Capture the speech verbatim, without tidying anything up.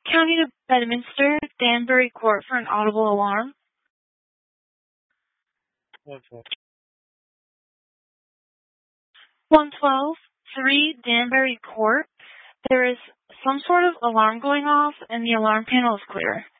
County to Bedminster, Danbury Court for an audible alarm. Okay. one twelve, three Danbury Court. There is some sort of alarm going off and the alarm panel is clear.